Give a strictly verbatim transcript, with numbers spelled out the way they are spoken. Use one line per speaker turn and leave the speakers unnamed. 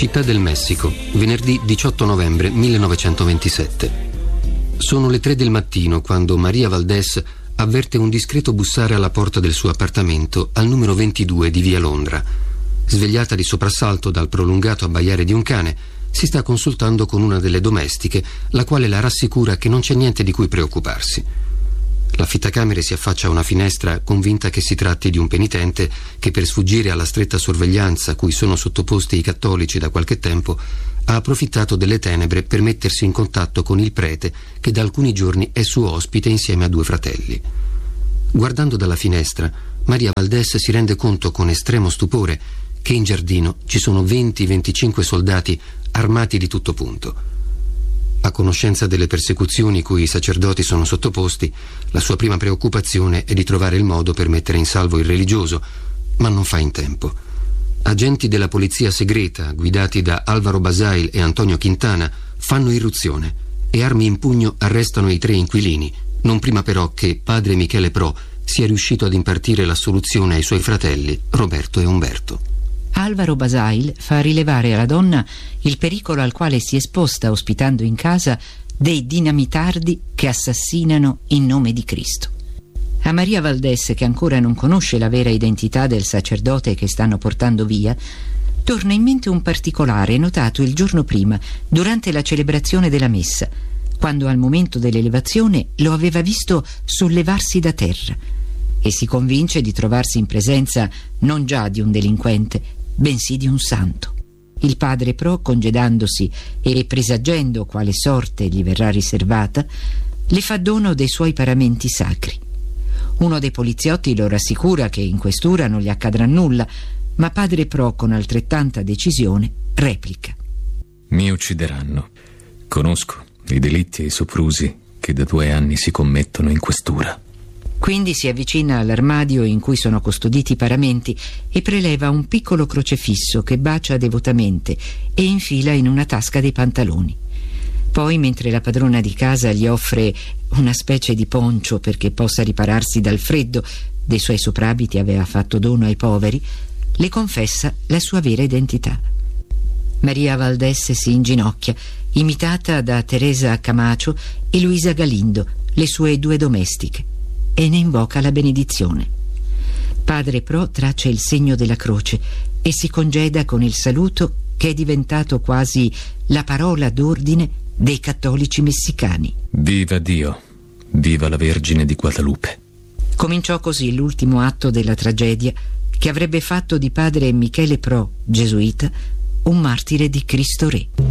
Città del Messico, venerdì diciotto novembre millenovecentoventisette. Sono le tre del mattino quando Maria Valdés avverte un discreto bussare alla porta del suo appartamento al numero ventidue di via Londra. Svegliata di soprassalto dal prolungato abbaiare di un cane, si sta consultando con una delle domestiche, la quale la rassicura che non c'è niente di cui preoccuparsi. L'affittacamere si affaccia a una finestra, convinta che si tratti di un penitente che, per sfuggire alla stretta sorveglianza cui sono sottoposti i cattolici da qualche tempo, ha approfittato delle tenebre per mettersi in contatto con il prete che da alcuni giorni è suo ospite insieme a due fratelli. Guardando dalla finestra, Maria Valdés si rende conto con estremo stupore che in giardino ci sono venti venticinque soldati armati di tutto punto. A conoscenza delle persecuzioni cui i sacerdoti sono sottoposti, la sua prima preoccupazione è di trovare il modo per mettere in salvo il religioso, ma non fa in tempo. Agenti della polizia segreta, guidati da Álvaro Basail e Antonio Quintana, fanno irruzione e armi in pugno arrestano i tre inquilini, non prima però che padre Michele Pro sia riuscito ad impartire la soluzione ai suoi fratelli Roberto e Umberto.
Álvaro Basail fa rilevare alla donna il pericolo al quale si è esposta ospitando in casa dei dinamitardi che assassinano in nome di Cristo. A Maria Valdés, che ancora non conosce la vera identità del sacerdote che stanno portando via, torna in mente un particolare notato il giorno prima durante la celebrazione della messa, quando al momento dell'elevazione lo aveva visto sollevarsi da terra, e si convince di trovarsi in presenza non già di un delinquente, bensì di un santo. Il padre Pro, congedandosi e presagendo quale sorte gli verrà riservata, le fa dono dei suoi paramenti sacri. Uno dei poliziotti lo rassicura che in questura non gli accadrà nulla, ma padre Pro, con altrettanta decisione, replica:
mi uccideranno. Conosco i delitti e i soprusi che da due anni si commettono in questura.
Quindi si avvicina all'armadio in cui sono custoditi i paramenti e preleva un piccolo crocefisso che bacia devotamente e infila in una tasca dei pantaloni. Poi, mentre la padrona di casa gli offre una specie di poncio perché possa ripararsi dal freddo, dei suoi soprabiti aveva fatto dono ai poveri, le confessa la sua vera identità. Maria Valdés si inginocchia, imitata da Teresa Camacho e Luisa Galindo, le sue due domestiche, e ne invoca la benedizione. Padre Pro traccia il segno della croce e si congeda con il saluto che è diventato quasi la parola d'ordine dei cattolici messicani.
Viva Dio, viva la Vergine di Guadalupe.
Cominciò così l'ultimo atto della tragedia che avrebbe fatto di padre Michele Pro, gesuita, un martire di Cristo Re.